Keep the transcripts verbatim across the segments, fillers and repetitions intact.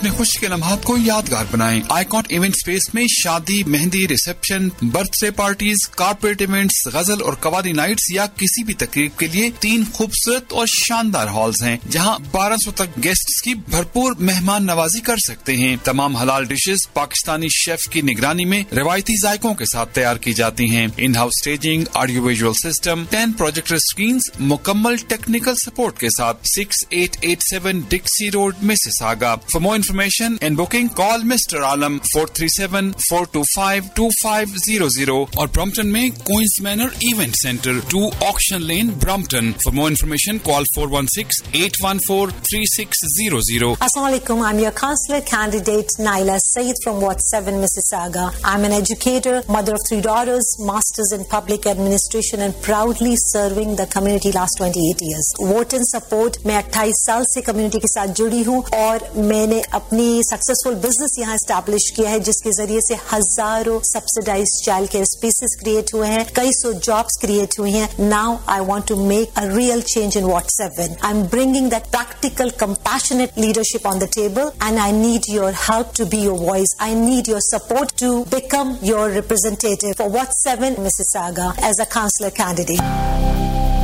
अपने खुशी के लम्हात को यादगार बनाएं। आइकॉन इवेंट स्पेस में शादी, mehndi, reception, birthday parties, corporate events, गजल और कवाली नाइट्स या किसी भी तकरीब के लिए तीन खूबसूरत और शानदार हॉल्स हैं, जहां बारह सौ तक गेस्ट्स की भरपूर मेहमान नवाजी कर सकते हैं। तमाम हलाल डिशेस पाकिस्तानी शेफ की निगरानी में रिवायती जायकों के साथ तैयार की जाती हैं। In house staging, audio visual system, ten projector screens, मुकम्मल टेक्निकल सपोर्ट के साथ six eight eight seven डिक्सी road, Mississauga. For more information and booking call mister Alam four three seven four to five to five zero zero और Brampton में queen's manner event centre to auction lane, Brampton. For more information call four one six eight one four three six zero zero. Assalamu alaikum. I'm your counselor candidate Naila Saeed from Ward seven, Mississauga. I'm an educator, mother of three daughters, masters in public administration and proudly serving the community last twenty-eight years. Vote and support. मैं अट्ठाईस साल से community के साथ जुड़ी हूँ और मैंने अपनी successful business यहाँ establish किया है, जिसके जरिए से हजारों subsidized child care spaces create हुए हैं, कई सौ jobs create हुई हैं. Now I want to make a real change in Ward seven. I'm bringing that practical, compassionate leadership on the table and I need your help to be your voice. I need your support to become your representative for Ward seven Mississauga as a councillor candidate.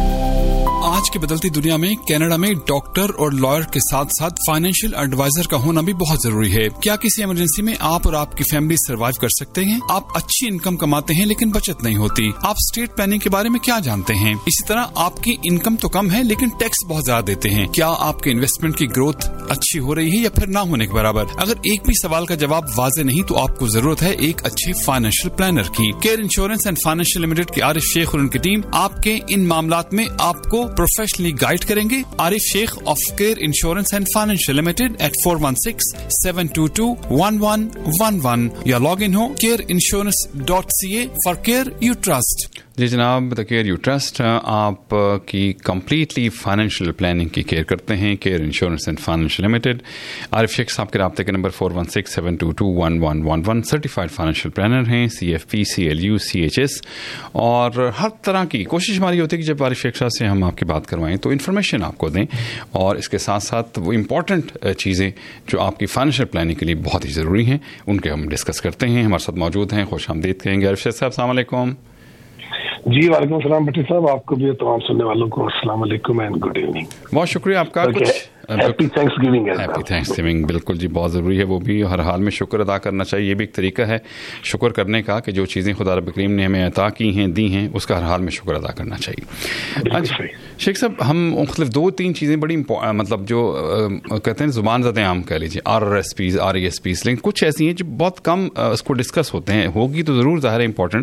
आज की बदलती दुनिया में Canada में doctor और lawyer के साथ साथ फाइनेंशियल एडवाइजर का होना भी बहुत जरूरी है। क्या किसी इमरजेंसी में आप और आपकी फैमिली सरवाइव कर सकते हैं? आप अच्छी इनकम कमाते हैं लेकिन बचत नहीं होती। आप स्टेट प्लानिंग के बारे में क्या जानते हैं? इसी तरह आपकी इनकम तो कम है लेकिन टैक्स बहुत ज्यादा देते हैं। क्या आपके इन्वेस्टमेंट की ग्रोथ अच्छी हो रही है या फिर ना होने के बराबर? अगर एक भी सवाल का जवाब वाज़ेह नहीं तो आपको जरूरत है एक अच्छे फाइनेंशियल प्लानर की। Care insurance and financial limited के आरिफ शेख और उनकी टीम आपके इन मामलात में आपको प्रोफेशनली गाइड करेंगे। Arif Sheikh of care insurance and financial limited eight four one six seven to to one one one one या लॉग इन हो care insurance dot C A for care you trust. जी जनाब, the care you trust आप की completely financial planning की care करते हैं। Care insurance and financial limited. Arif Sheikh साहब के राब्ते के number four one six seven to to one one one one. Certified financial planner हैं, C F P, C L U, C H S और हर तरह की कोशिश हमारी होती है कि जब आरिफ शेख साहब से हम आपकी बात करवाएं तो इन्फॉर्मेशन आपको दें और इसके साथ साथ वो इम्पॉर्टेंट चीज़ें जो आपकी फाइनेंशियल प्लानिंग के लिए बहुत ही ज़रूरी हैं उनके हम डिस्कस करते हैं। हमारे साथ मौजूद हैं, खुश आमदीद कहेंगे आरिफ शेख साहब। अस्सलाम वालेकुम। जी वालेकुम सलाम भट्टी साहब, आपको भी तमाम सुनने वालों को अस्सलाम वालेकुम एंड गुड इवनिंग। बहुत शुक्रिया आपका। okay. कुछ हैप्पी थैंक्सगिविंग है। हैप्पी थैंक्सगिविंग, बिल्कुल जी, बहुत ज़रूरी है वो भी। हर हाल में शुक्र अदा करना चाहिए, ये भी एक तरीका है शुक्र करने का कि जो चीज़ें खुदा रब करीम ने हमें अता की हैं, दी हैं, उसका हर हाल में शुक्र अदा करना चाहिए। अच्छा शेख साहब, हम मुख्तलिफ दो तीन चीज़ें बड़ी मतलब जो आ, कहते हैं ज़ुबान ज़द आम कह लीजिए, are R S Pease, R E S Pease, लेकिन कुछ ऐसी हैं जो बहुत कम उसको डिस्कस होते हैं। होगी तो ज़रूर ज़ाहिर है important.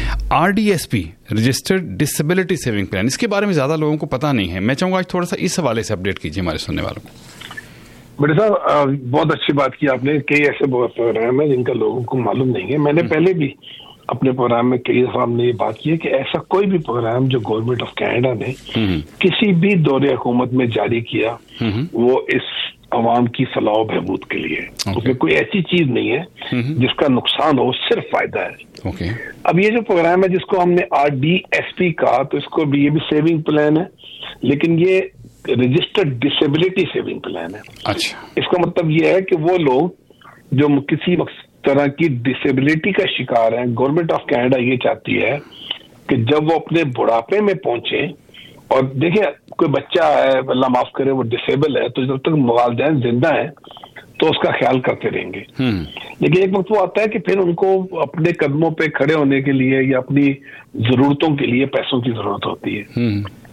R D S P, registered disability saving plan, इसके बारे में ज़्यादा लोगों को पता नहीं है। मैं चाहूँगा आज थोड़ा सा इस हवाले से अपडेट कीजिए हमारे सुनने वालों को। बड़े साहब, बहुत अच्छी बात की आपने। कई ऐसे प्रोग्राम है जिनका लोगों को मालूम नहीं है। मैंने पहले भी अपने प्रोग्राम में कई दफा हमने ये बात की है कि ऐसा कोई भी प्रोग्राम जो गवर्नमेंट ऑफ कनाडा ने किसी भी दौरे हुकूमत में जारी किया वो इस अवाम की फलाह व बहबूद के लिए, उसमें कोई ऐसी चीज नहीं है जिसका नुकसान हो, सिर्फ फायदा है। okay. अब ये जो प्रोग्राम है जिसको हमने आर डी एस पी कहा, तो इसको भी ये भी सेविंग प्लान है, लेकिन ये रजिस्टर्ड डिसेबिलिटी सेविंग प्लान है। अच्छा, इसका मतलब ये है कि वो लोग जो किसी तरह की डिसेबिलिटी का शिकार हैं, गवर्नमेंट ऑफ कनाडा ये चाहती है कि जब वो अपने बुढ़ापे में पहुंचे, और देखिए कोई बच्चा है, अल्लाह माफ करे, वो डिसेबल है, तो जब तक वालिदैन जिंदा है तो उसका ख्याल करते रहेंगे। लेकिन एक वक्त वो आता है कि फिर उनको अपने कदमों पे खड़े होने के लिए या अपनी जरूरतों के लिए पैसों की जरूरत होती है।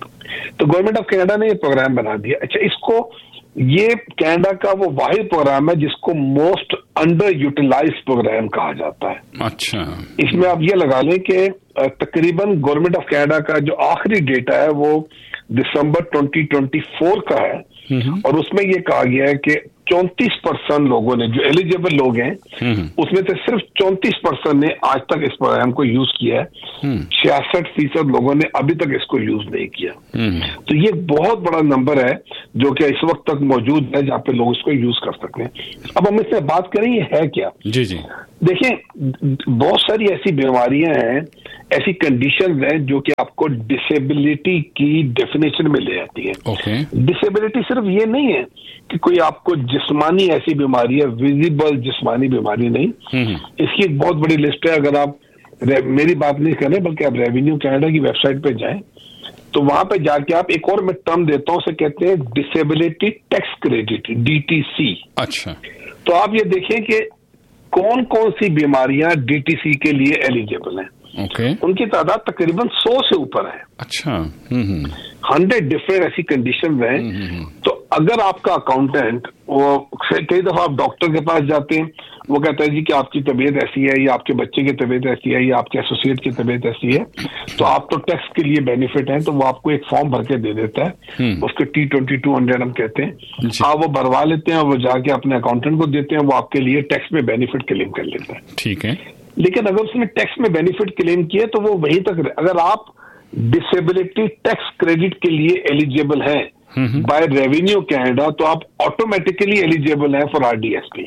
तो गवर्नमेंट ऑफ कनाडा ने ये प्रोग्राम बना दिया। अच्छा, इसको ये कनाडा का वो वाहिद प्रोग्राम है जिसको मोस्ट अंडर यूटिलाइज प्रोग्राम कहा जाता है। अच्छा, इसमें आप ये लगा लें कि तकरीबन गवर्नमेंट ऑफ कनाडा का जो आखिरी डेटा है वो दिसंबर ट्वेंटी ट्वेंटी फोर का है, और उसमें ये कहा गया है कि चौंतीस परसेंट लोगों ने, जो एलिजिबल लोग हैं, उसमें से सिर्फ चौंतीस परसेंट ने आज तक इस प्रोग्राम को यूज किया है। छियासठ फीसद लोगों ने अभी तक इसको यूज नहीं किया। तो ये बहुत बड़ा नंबर है जो कि इस वक्त तक मौजूद है जहाँ पे लोग इसको यूज कर सकते हैं। अब हम इससे बात करें ये है क्या। जी जी देखिए, बहुत सारी ऐसी बीमारियां हैं, ऐसी कंडीशंस हैं जो कि आपको डिसेबिलिटी की डेफिनेशन में ले आती है। okay. डिसेबिलिटी सिर्फ ये नहीं है कि कोई आपको जिस्मानी ऐसी बीमारी है, विजिबल जिस्मानी बीमारी नहीं। mm-hmm. इसकी एक बहुत बड़ी लिस्ट है। अगर आप मेरी बात नहीं कर रहे बल्कि आप रेवेन्यू कनाडा की वेबसाइट पे जाएं तो वहां पे जाके आप एक और मैं टर्म देता हूं, उसे कहते हैं डिसेबिलिटी टैक्स क्रेडिट, डीटीसी। अच्छा, तो आप ये देखें कि कौन कौन सी बीमारियां डीटीसी के लिए एलिजिबल हैं। okay. उनकी तादाद तकरीबन सौ से ऊपर है। अच्छा, हंड्रेड डिफरेंट ऐसी कंडीशन हैं। तो अगर आपका अकाउंटेंट, वो कई दफा आप डॉक्टर के पास जाते हैं, वो कहता है जी कि आपकी तबीयत ऐसी है, या आपके बच्चे की तबीयत ऐसी है, या आपके एसोसिएट की तबीयत ऐसी है, तो आप तो टैक्स के लिए बेनिफिट है, तो वो आपको एक फॉर्म भर के दे देता है, उसको टी ट्वेंटी टू हंड्रेड हम कहते हैं। आप वो भरवा लेते हैं और वो जाके अपने अकाउंटेंट को देते हैं, वो आपके लिए टैक्स में बेनिफिट क्लेम कर लेता है। ठीक है। लेकिन अगर उसने टैक्स में बेनिफिट क्लेम किया तो वो वहीं तक, अगर आप डिसेबिलिटी टैक्स क्रेडिट के लिए एलिजिबल हैं बाय रेवेन्यू कनाडा, तो आप ऑटोमेटिकली एलिजिबल हैं फॉर आरडीएसपी।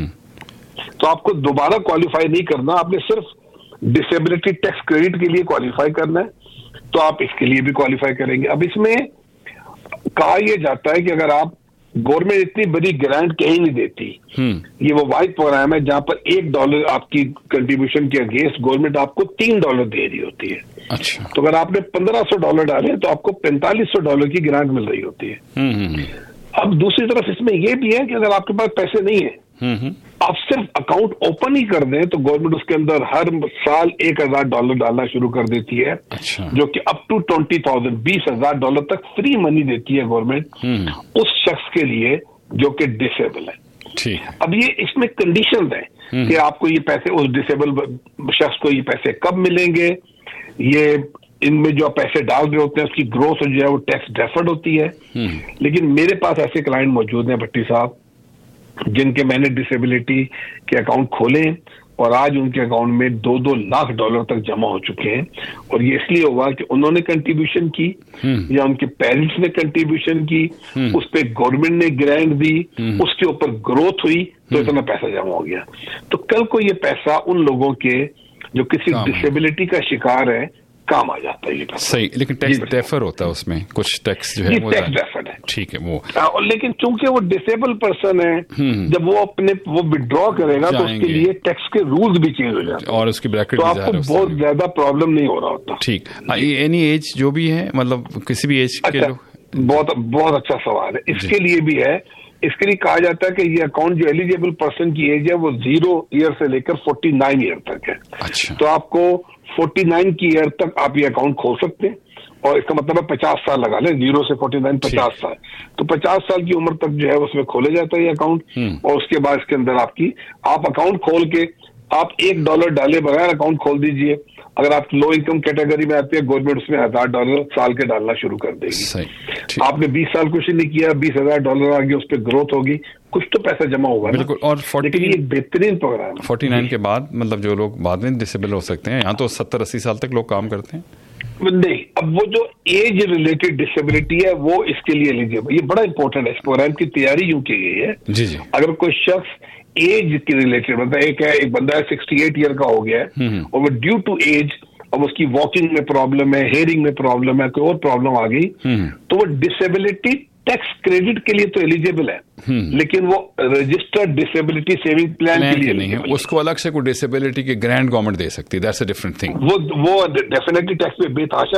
तो आपको दोबारा क्वालिफाई नहीं करना, आपने सिर्फ डिसेबिलिटी टैक्स क्रेडिट के लिए क्वालिफाई करना है, तो आप इसके लिए भी क्वालिफाई करेंगे। अब इसमें कहा यह जाता है कि अगर आप, गवर्नमेंट इतनी बड़ी ग्रांट कहीं नहीं देती, ये वो वाइड प्रोग्राम है जहां पर एक डॉलर आपकी कंट्रीब्यूशन के अगेंस्ट गवर्नमेंट आपको तीन डॉलर दे रही होती है। अच्छा। तो अगर आपने पंद्रह सौ डॉलर डाले तो आपको पैंतालीस सौ डॉलर की ग्रांट मिल रही होती है। अब दूसरी तरफ इसमें यह भी है कि अगर आपके पास पैसे नहीं है, आप सिर्फ अकाउंट ओपन ही कर दें, तो गवर्नमेंट उसके अंदर हर साल एक हजार डॉलर डालना शुरू कर देती है। अच्छा। जो कि अप टू ट्वेंटी थाउजेंड बीस हजार डॉलर तक फ्री मनी देती है गवर्नमेंट उस शख्स के लिए जो कि डिसेबल है। ठीक। अब ये इसमें कंडीशन है कि आपको ये पैसे, उस डिसेबल शख्स को ये पैसे कब मिलेंगे, ये इनमें जो आप पैसे डाल रहे होते हैं उसकी ग्रोथ जो है वो टैक्स डेफर्ड होती है। लेकिन मेरे पास ऐसे क्लाइंट मौजूद हैं भट्टी साहब, जिनके मैंने डिसेबिलिटी के अकाउंट खोले और आज उनके अकाउंट में दो दो लाख डॉलर तक जमा हो चुके हैं। और ये इसलिए हुआ कि उन्होंने कंट्रीब्यूशन की या उनके पेरेंट्स ने कंट्रीब्यूशन की, उस पे गवर्नमेंट ने ग्रांट दी, उसके ऊपर ग्रोथ हुई, तो इतना पैसा जमा हो गया। तो कल को ये पैसा उन लोगों के जो किसी डिसेबिलिटी का शिकार है काम आ जाता है। ये सही, लेकिन टैक्स डेफर होता है उसमें, कुछ टैक्स जो है वो टैक्स डेफर है। ठीक है वो आ, लेकिन चूंकि वो डिसेबल पर्सन है, जब वो अपने वो विड्रॉ करेगा तो उसके लिए टैक्स के रूल्स भी चेंज हो जाते हैं और उसकी ब्रैकेट तो आपको बहुत ज्यादा प्रॉब्लम नहीं हो रहा होता। ठीक। एनी एज जो भी है, मतलब किसी भी एज के लोग। बहुत बहुत अच्छा सवाल है। इसके लिए भी है, इसके लिए कहा जाता है कि ये अकाउंट जो एलिजिबल पर्सन की एज है वो जीरो ईयर से लेकर फोर्टी नाइन ईयर तक है। अच्छा। तो आपको फोर्टी नाइन की ईयर तक आप ये अकाउंट खोल सकते हैं, और इसका मतलब है पचास साल लगा लें, जीरो से फोर्टी नाइन पचास साल, तो पचास साल की उम्र तक जो है उसमें खोले जाता है ये अकाउंट। और उसके बाद इसके अंदर आपकी, आप अकाउंट खोल के आप एक डॉलर डाले बगैर अकाउंट खोल दीजिए। अगर आप लो इनकम कैटेगरी में आते हैं, गवर्नमेंट उसमें हजार डॉलर साल के डालना शुरू कर देगी। आपने बीस साल कुछ नहीं किया, बीस हजार डॉलर आ गया, उस पर ग्रोथ होगी, कुछ तो पैसा जमा होगा। बिल्कुल। और लेकिन ये बेहतरीन प्रोग्राम है। फोर्टी नाइन के बाद मतलब जो लोग बाद में डिसेबल हो सकते हैं, यहाँ तो सत्तर अस्सी साल तक लोग काम करते हैं। नहीं, अब वो जो एज रिलेटेड डिसेबिलिटी है वो इसके लिए एलिजिबल, ये बड़ा इंपॉर्टेंट है। इस प्रोग्राम की तैयारी यूं की गई है। जी जी। अगर कोई शख्स एज के रिलेटेड, मतलब एक है, एक बंदा है सिक्सटी एट ईयर का हो गया है और वो ड्यू टू एज, अब उसकी वॉकिंग में प्रॉब्लम है, हेयरिंग में प्रॉब्लम है, कोई और प्रॉब्लम आ गई, तो वो डिसेबिलिटी टैक्स क्रेडिट के लिए तो एलिजिबल है, लेकिन वो रजिस्टर्ड डिसेबिलिटी सेविंग प्लान के लिए नहीं है। उसको अलग से कोई डिसेबिलिटी के ग्रांट गवर्नमेंट दे सकती है, दैट्स अ डिफरेंट थिंग। वो वो डेफिनेटली टैक्स में बेतहाशा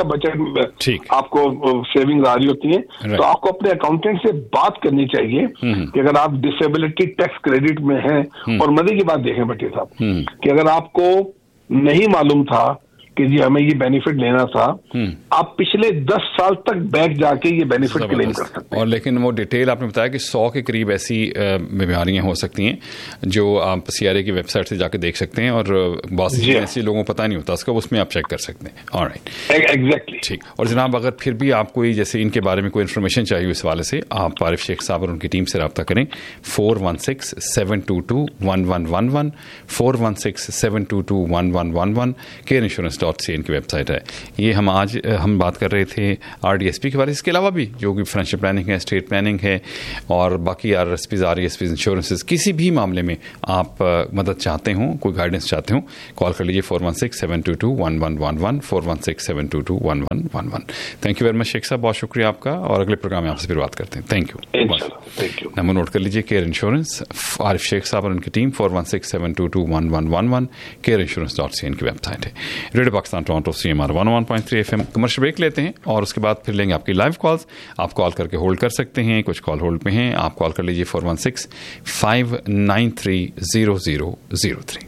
बचत आपको सेविंग आ रही होती है। तो आपको अपने अकाउंटेंट से बात करनी चाहिए कि अगर आप डिसेबिलिटी टैक्स क्रेडिट में हैं, और मजे की बात देखें भट्टी साहब कि अगर आपको नहीं मालूम था कि जी हमें ये बेनिफिट लेना था, आप पिछले दस साल तक बैक जाके ये बेनिफिट क्लेम कर सकते हैं। और लेकिन वो डिटेल आपने बताया कि सौ के करीब ऐसी बीमारियां हो सकती हैं जो आप सीआरए की वेबसाइट से जाके देख सकते हैं, और बहुत सी ऐसी लोगों को पता नहीं होता उसका, उसमें आप चेक कर सकते हैं। Alright, exactly. ठीक। और जनाब, अगर फिर भी आप कोई जैसे इनके बारे में कोई इन्फॉर्मेशन चाहिए इस वाले से, आप आरिफ शेख साहब और उनकी टीम से रब्ता करें। Four one six seven to to one one one one four one six seven to to one one one one care insurance dot C N की वेबसाइट है। ये हम आज हम बात कर रहे थे आर डी एस पी के बारे में, इसके अलावा भी जो कि फाइनेंशियल प्लानिंग है, स्टेट प्लानिंग है और बाकी R S Ps R E S Ps insurances, किसी भी मामले में आप मदद चाहते हो, कोई गाइडेंस चाहते हो, कॉल कर लीजिए four one six seven to to one one one one four one six seven to to one one one one. Thank you very much Sheikh साहब, बहुत शुक्रिया आपका, और अगले प्रोग्राम में आपसे फिर बात करते हैं। Thank you thank you. Number note कर लीजिए, केयर इंश्योरेंस, आरिफ शेख साहब और उनकी team, four one six seven to to one one one one, care insurance dot C N की वेबसाइट है। Radio Pakistan Toronto C M R one one point three F M. Commercial break लेते हैं और उसके बाद फिर लेंगे आपकी लाइव कॉल्स। आप कॉल करके होल्ड कर सकते हैं, कुछ कॉल होल्ड पे हैं, आप कॉल कर लीजिए four one six five nine three zero zero zero three.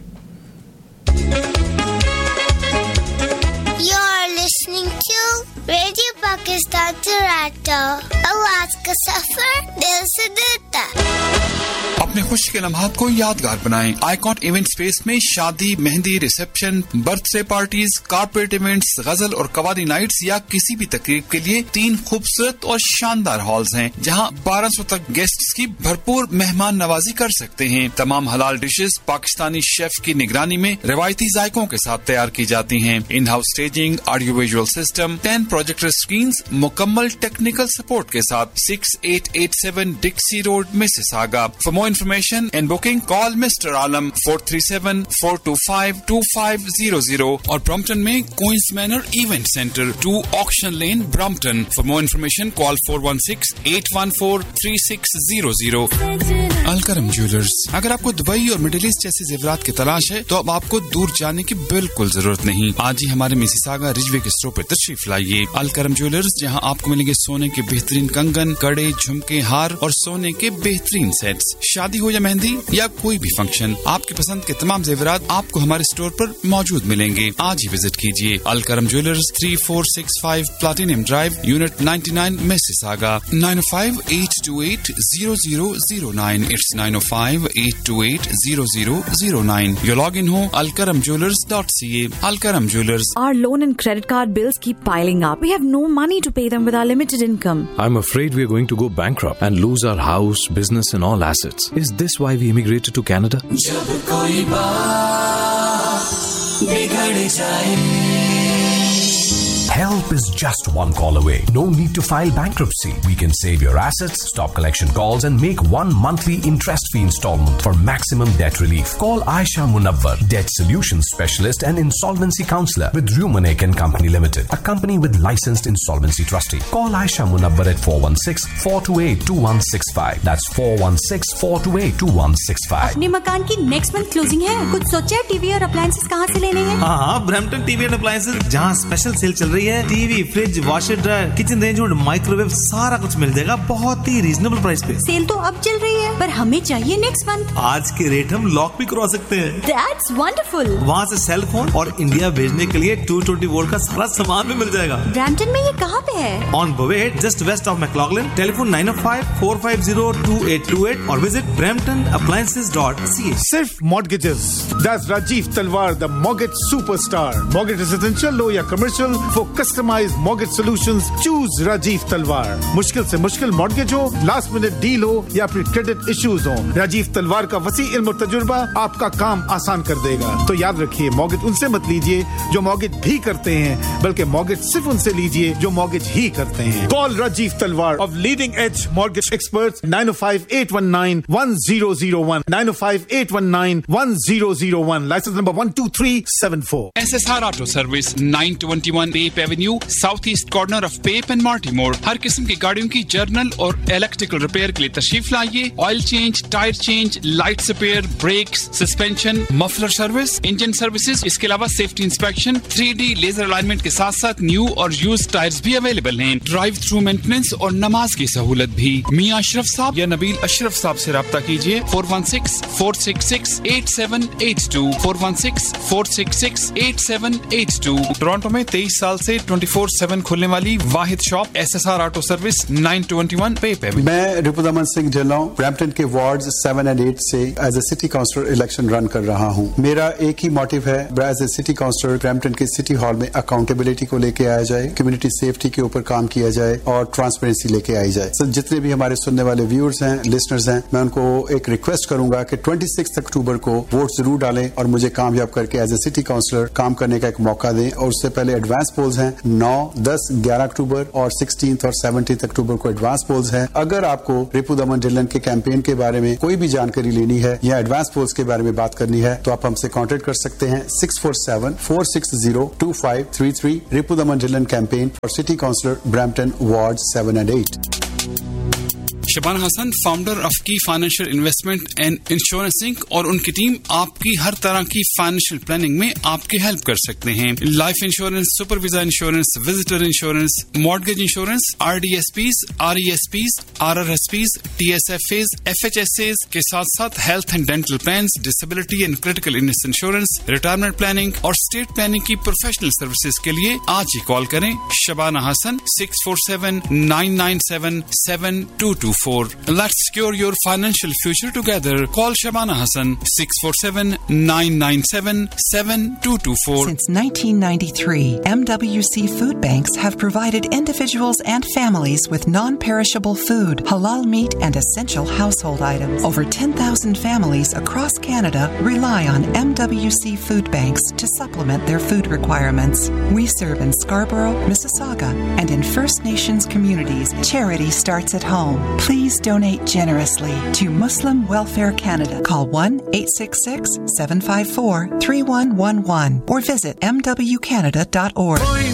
Listening to Radio Pakistan Toronto, आवाज का सफर दिल से दिल तक। अपने खुशी के लम्हात को यादगार बनाएं। आइकॉन इवेंट स्पेस में शादी, mehndi, reception, birthday parties, corporate events, गजल और कवाली नाइट्स या किसी भी तकरीब के लिए तीन खूबसूरत और शानदार हॉल्स हैं, जहां बारह सौ तक गेस्ट्स की भरपूर मेहमान नवाजी कर सकते हैं। तमाम हलाल डिशेस पाकिस्तानी शेफ की निगरानी में रिवायती जायकों के साथ तैयार की जाती हैं। In house staging, audio visual system, ten projector screens, मुकम्मल टेक्निकल सपोर्ट के साथ six eight eight seven डिक्सी road Mississauga. For more information and booking call mister Alam four three seven four to five to five zero zero और Brampton में queen's manner event centre to auction lane Brampton. For more information call four one six eight one four three six zero zero. Alkaram jewellers, अगर आपको Dubai और middle east जैसे जेवरात की तलाश है तो अब आपको दूर जाने की बिल्कुल जरूरत नहीं। आज ही हमारे मिसिसागा रिजवे के स्टोर पर तशरीफ लाइए। अलकरम ज्वेलर्स, जहां आपको मिलेंगे सोने के बेहतरीन कंगन, कड़े, झुमके, हार और सोने के बेहतरीन सेट्स। शादी हो या मेहंदी या कोई भी फंक्शन, आपकी पसंद के तमाम जेवरात आपको हमारे स्टोर पर मौजूद मिलेंगे। आज ही विजिट कीजिए। Alkaram jewellers, three four six five platinum drive, unit ninety nine Mississauga, nine O five eight to eight zero zero zero nine. It's nine O five eight to eight zero zero zero nine. Your log in हो Alkaram jewellers dot C A. Alkaram jewellers. Our loan and credit card bills keep piling up. We have no money to pay them with our limited income. I'm afraid we're going to go bankrupt and lose our house, business and all assets. Is this why we immigrated to Canada? जब कोई बात बिगड़ जाए, help is just one call away. No need to file bankruptcy. We can save your assets, stop collection calls and make one monthly interest-free installment for maximum debt relief. Call Aisha Munawwar, Debt Solutions Specialist and Insolvency Counselor with Rumanek and Company Limited, a company with licensed insolvency trustee. Call Aisha Munawwar at four one six four two eight two one six five. That's four one six four two eight two one six five. अपने मकान की next month closing है, कुछ सोचा है TV और appliances कहाँ से लेने हैं? हाँ हाँ, ब्रैम्पटन टीवी एंड अप्लायंसेस, जहाँ स्पेशल सेल चल रही है। TV, fridge, washer dryer, kitchen range और माइक्रोवेव सारा कुछ मिल जाएगा बहुत ही रीजनेबल प्राइस पे। सेल तो अब चल रही है, पर हमें चाहिए नेक्स्ट मंथ। आज के रेट हम लॉक भी करवा सकते हैं। That's wonderful. वहाँ से सेल फोन और इंडिया भेजने के लिए टू ट्वेंटी वोल्ट का सारा सामान भी मिल जाएगा। ब्रैम्पटन में ये कहाँ पे है? On बोवेट, just waste of मैक्लॉगलिन। Telephone nine O five four five zero to eight to eight और visit Brampton appliances dot C ए। सिर्फ mortgages, that's Rajiv Talwar, the mortgage superstar. Mortgage residential, low या commercial, for customized mortgage solutions, choose Rajiv Talwar. मुश्किल से मुश्किल mortgage हो, last minute deal हो या फिर क्रेडिट इश्यूज हो, राजीव तलवार का वसी इल्म और तजुर्बा आपका काम आसान कर देगा। तो याद रखिए, मॉर्गेज उनसे मत लीजिए जो मॉर्गेज भी करते हैं, बल्कि मॉर्गेज सिर्फ उनसे लीजिए जो मॉर्गेज ही करते हैं। कॉल राजीव तलवार of leading edge mortgage experts nine O five eight one nine one zero zero one, nine O five eight one nine one zero zero one, licence number one two three seven four. S S R auto service, nine twenty one Pep Avenue, south east corner of Pep and मार्टिमोर। हर किस्म की गाड़ियों की journal और electrical repair के लिए तशरीफ लाइए। Oil change, tyre change, light repair, breaks, suspension, muffler service, engine services, इसके अलावा safety inspection, three D laser alignment के साथ साथ न्यू और यूज्ड टायर्स भी अवेलेबल हैं। ड्राइव थ्रू मेंटेनेंस और नमाज की सहूलत भी। मियां अशरफ साहब या नबील अशरफ साहब से राब्ता कीजिए four one six four six six eight seven eight to, four one six four six six eight seven eight to. Toronto में तेईस साल से से ट्वेंटी फोर सेवन खुलने वाली वाहिद shop S S R auto service nine twenty one पे पे। मैं रिपुदमन सिंह ढिल्लों ब्रैम्पटन के वार्ड सेवन एंड एट से as a city counsellor election run कर रहा हूँ। मेरा एक ही मोटिव है, as a city counsellor Brampton के सिटी हॉल में अकाउंटेबिलिटी को लेके आया जाए, कम्युनिटी सेफ्टी के ऊपर काम किया जाए और ट्रांसपेरेंसी लेके आई जाए। so, जितने भी हमारे सुनने वाले व्यूअर्स हैं, लिसनर्स हैं, मैं उनको एक रिक्वेस्ट करूंगा कि छब्बीस अक्टूबर को वोट जरूर डालें और मुझे कामयाब करके एज ए सिटी काउंसलर काम करने का एक मौका दें। और उससे पहले एडवांस पोल्स हैं नौ, दस, ग्यारह अक्टूबर और सोलह और सत्रह अक्टूबर को एडवांस पोल्स हैं। अगर आपको रिपुदमन ढिल्लन के कैंपेन के बारे में कोई भी जानकारी लेनी है या एडवांस पोल्स के बारे में बात करनी है तो आप हमसे कांटेक्ट कर सकते हैं six four seven four six zero to five three three. Ripudaman Dhillon campaign for city counsellor Brampton ward seven and eight. Shabana Hasan, founder of की financial investment and insurance ink, और उनकी टीम आपकी हर तरह की फाइनेंशियल प्लानिंग में आपकी हेल्प कर सकते हैं। Life insurance, super visa insurance, visitor insurance, mortgage insurance, R D S Ps, R E S Ps, are R S Ps, T S F as, F H S as के साथ साथ health and dental plan, disability and critical illness insurance, retirement planning और state planning की professional services के लिए आज ही call करें Shabana Hasan six four seven nine nine seven seven to to four. Let's secure your financial future together. Call Shabana Hassan six four seven nine nine seven seven two two four. Since nineteen ninety-three, M W C food banks have provided individuals and families with non-perishable food, halal meat, and essential household items. Over ten thousand families across Canada rely on M W C food banks to supplement their food requirements. We serve in Scarborough, Mississauga, and in First Nations communities. Charity starts at home. Please donate generously to Muslim Welfare Canada. Call one eight six six seven five four three one one one or visit m w canada dot org.